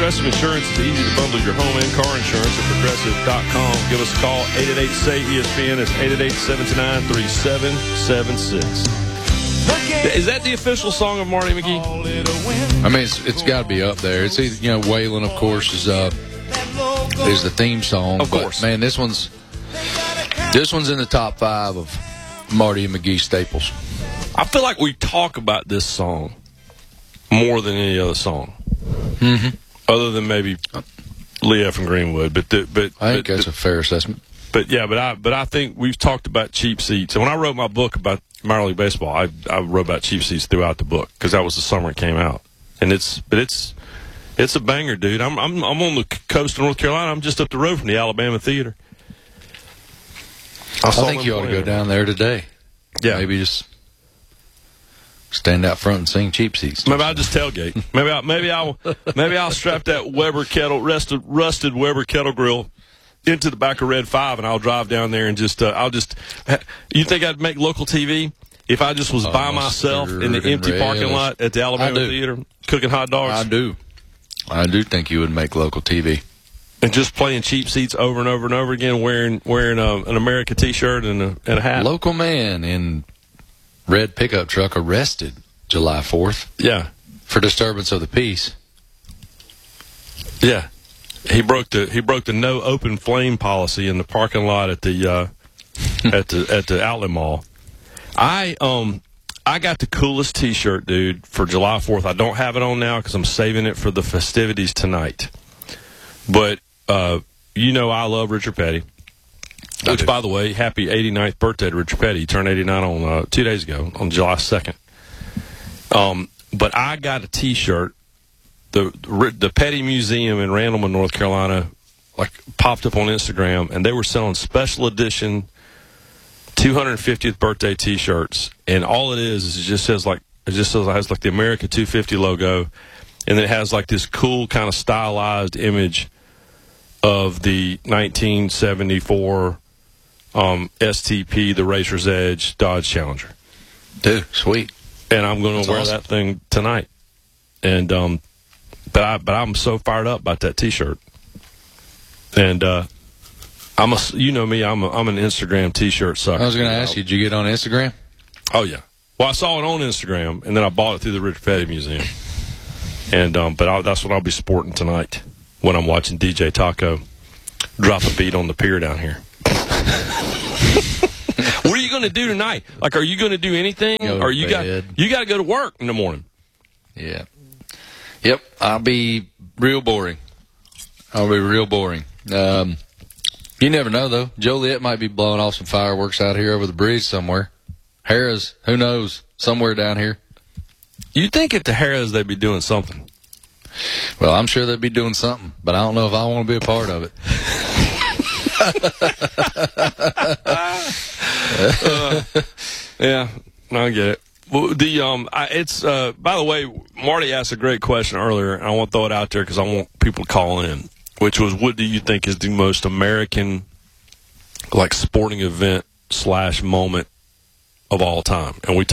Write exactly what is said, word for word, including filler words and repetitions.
Progressive Insurance is easy to bundle your home and car insurance at progressive dot com. Give us a call, eight eight eight, S A Y, E S P N. It's eight eight eight, seven two nine, three seven seven six. Is that the official song of Marty McGee? I mean, it's, it's got to be up there. It's either, you know, Waylon, of course, is uh, is the theme song. Of course. But, man, this one's this one's in the top five of Marty and McGee staples. I feel like we talk about this song more than any other song, mm-hmm. other than maybe Lee F. and Greenwood. But the, but I think but, that's a fair assessment. But yeah, but I but I think we've talked about cheap seats. And when I wrote my book about minor league baseball, I I wrote about cheap seats throughout the book because that was the summer it came out. And it's but it's it's a banger, dude. I'm I'm I'm on the coast of North Carolina. I'm just up the road from the Alabama Theater. I, I think you ought to go down there today. Yeah, maybe just stand out front and sing cheap seats. Maybe I'll just tailgate. maybe I maybe I'll maybe I'll strap that Weber kettle rusted rusted Weber kettle grill into the back of Red Five, and I'll drive down there and just uh, I'll just. You think I'd make local T V if I just was uh, by myself in the empty parking lot at the Alabama Theater cooking hot dogs? I do. I do think you would make local T V. And just playing cheap seats over and over and over again, wearing wearing a, an America T-shirt and a, and a hat. Local man in red pickup truck arrested July fourth. Yeah, for disturbance of the peace. Yeah, he broke the he broke the no open flame policy in the parking lot at the uh, at the at the outlet mall. I um I got the coolest T-shirt, dude, for July fourth. I don't have it on now because I'm saving it for the festivities tonight. But uh, you know I love Richard Petty. Which, by the way, happy eighty-ninth birthday to Richard Petty. He turned eighty-nine on uh, two days ago, on July second. Um, but I got a T-shirt. The the Petty Museum in Randleman, North Carolina, like popped up on Instagram, and they were selling special edition two hundred fiftieth birthday T-shirts. And all it is is it just says like it just says it has like the America two fifty logo, and then it has like this cool kind of stylized image of the nineteen seventy-four um, S T P, the Racer's Edge Dodge Challenger. Dude, sweet. And I'm going to wear awesome. that thing tonight. And um, but I but I'm so fired up about that T-shirt. And uh, I'm a you know me, I'm a, I'm an Instagram T-shirt sucker. I was going to ask you, did you get on Instagram? Oh yeah. Well, I saw it on Instagram, and then I bought it through the Richard Petty Museum. And um, but I'll, that's what I'll be sporting tonight when I'm watching D J Taco drop a beat on the pier down here. What are you going to do tonight? Like, are you going to do anything? Go or you got bed. you got to go to work in the morning? Yeah. Yep. I'll be real boring. I'll be real boring. Um, you never know though. Joliet might be blowing off some fireworks out here over the bridge somewhere. Harrah's, who knows? Somewhere down here. You'd think at the Harrah's they'd be doing something. Well, I'm sure they'd be doing something, but I don't know if I want to be a part of it. uh, yeah, I get it. Well, the um, I, it's uh. By the way, Marty asked a great question earlier, and I want to throw it out there because I want people to call in. Which was, what do you think is the most American, like, sporting event slash moment of all time? And we